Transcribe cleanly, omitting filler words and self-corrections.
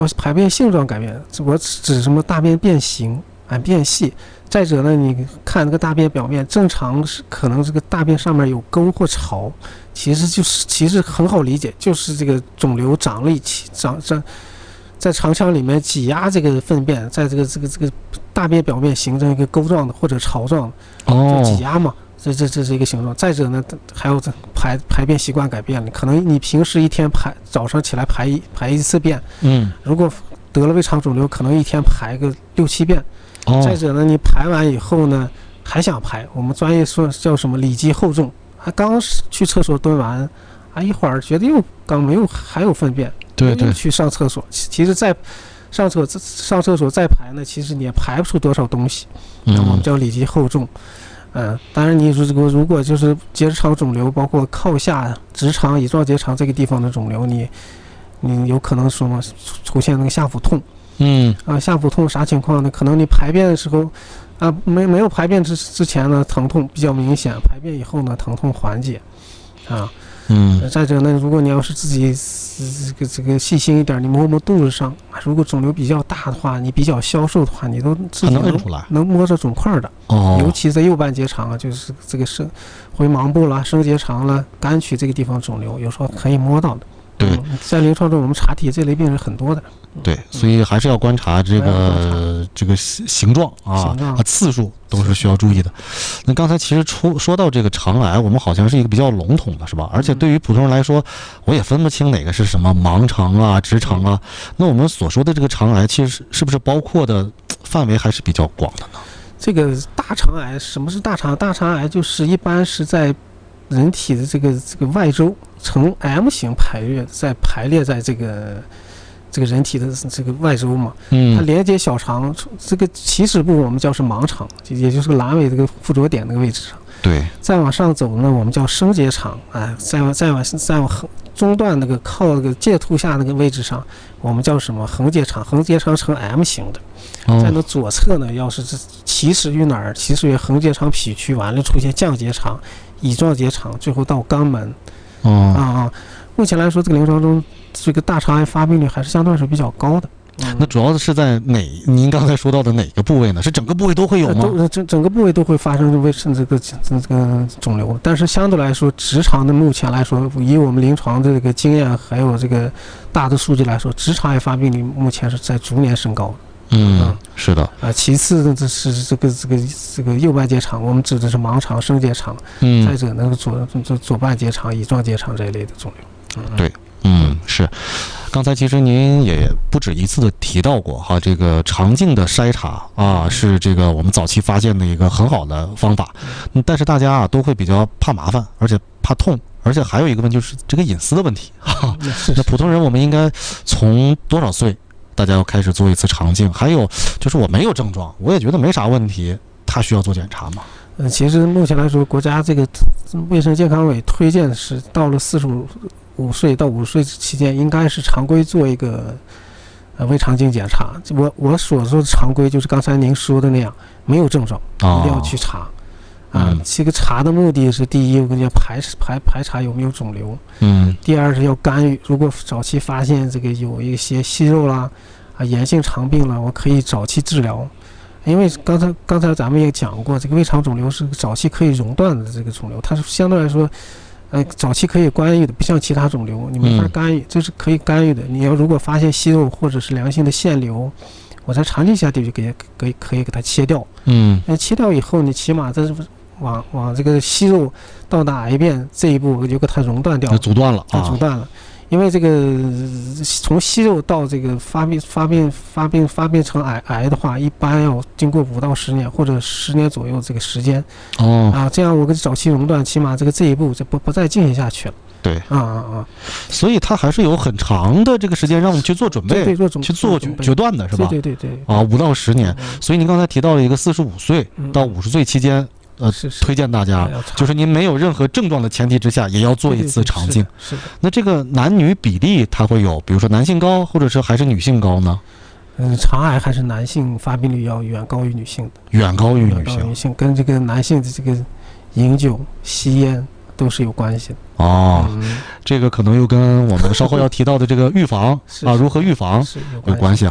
排便性状改变，我指什么大便变形变细。再者呢，你看那个大便表面，正常是可能这个大便上面有沟或槽，其实很好理解，就是这个肿瘤长了一起，在肠腔里面挤压这个粪便，在这个大便表面形成一个沟状的或者槽状的，就挤压嘛。这是一个形状。再者呢，还有排便习惯改变了，可能你平时一天早上起来排一次便，如果得了胃肠肿瘤，可能一天排个6、7遍。再者呢，你排完以后呢，还想排，我们专业说叫什么里积厚重，刚去厕所蹲完，一会儿觉得又刚没有还有粪便，对，又去上厕所。其实再上厕所再排呢，其实你也排不出多少东西，我们叫里积厚重。当然你如果就是结直肠肿瘤，包括靠下直肠、乙状结肠这个地方的肿瘤，你有可能什么出现那个下腹痛。下腹痛啥情况呢？可能你排便的时候，没有排便之前呢，疼痛比较明显，排便以后呢，疼痛缓解，再者呢，如果你要是自己这个细心一点，你摸摸肚子上，如果肿瘤比较大的话，你比较消瘦的话，你都自己能摸着肿块的。尤其在右半结肠就是这个回盲部啦、升结肠啦、肝区这个地方肿瘤，有时候可以摸到的。对，在临床中我们查体这类病人很多的。 对，所以还是要观察这个形状次数都是需要注意的。那刚才其实说到这个肠癌，我们好像是一个比较笼统的，是吧？而且对于普通人来说，我也分不清哪个是什么盲肠啊、直肠啊。那我们所说的这个肠癌，其实是不是包括的范围还是比较广的呢？ 这个大肠癌，什么是大肠？大肠癌就是一般是在人体的这个外周呈 M 型排列在这个人体的这个外周嘛，它连接小肠，这个起始部我们叫是盲肠，也就是阑尾这个附着点那个位置上。 对， 再往上走呢，我们叫升结肠，再往中段那个靠那个介突下那个位置上，我们叫什么横结肠？横结肠呈 M 型的。在那左侧呢，要是起始于哪儿？起始于横结肠脾区，完了出现降结肠、乙状结肠，最后到肛门。目前来说，这个临床中这个大肠癌发病率还是相对来说比较高的。 那主要是在您刚才说到的哪个部位呢？是整个部位都会有吗？ 整个部位都会发生这个肿瘤，但是相对来说，直肠的目前来说，以我们临床的这个经验还有这个大的数据来说，直肠癌发病率目前是在逐年升高。 是的。 其次呢，这是这个右半结肠，我们指的是盲肠、升结肠。再者呢，左半结肠、乙状结肠这一类的肿瘤。 对。是。刚才其实您也不止一次的提到过哈，这个肠镜的筛查是这个我们早期发现的一个很好的方法。但是大家都会比较怕麻烦，而且怕痛，而且还有一个问题就是这个隐私的问题。那普通人我们应该从多少岁大家要开始做一次肠镜？还有就是我没有症状，我也觉得没啥问题，他需要做检查吗？ 其实目前来说，国家这个卫生健康委推荐是到了45岁到50岁期间，应该是常规做一个胃肠镜检查。我所说的常规就是刚才您说的那样，没有症状一定要去查。这个查的目的是第一，我跟你讲排查有没有肿瘤。第二是要干预，如果早期发现这个有一些息肉啦炎性肠病了，我可以早期治疗。因为刚才咱们也讲过，这个胃肠肿瘤是早期可以熔断的这个肿瘤，它是相对来说早期可以干预的，不像其他肿瘤你没法干预，这是可以干预的。你要如果发现息肉或者是良性的腺瘤，我在肠镜下就可以给它切掉。切掉以后，你起码这往这个息肉到达癌变这一步就给它熔断掉， 阻断了。 因为这个从息肉到这个发病成癌的话，一般要经过5到10年或者10年左右这个时间。这样我跟早期熔断，起码这一步就不再进行下去了。 对。所以它还是有很长的这个时间让你去做准备，去做决断的是吧？ 对。 5到10年。所以您刚才提到了一个45岁到50岁期间。推荐大家就是您没有任何症状的前提之下，也要做一次肠镜。 是的。 那这个男女比例它会有，比如说男性高，或者是还是女性高呢？ 肠癌还是男性发病率要远高于女性的。 远高于女性， 跟这个男性的这个饮酒、吸烟、 都是有关系的。 哦，这个可能又跟我们稍后要提到的这个预防是啊，如何预防是有关系。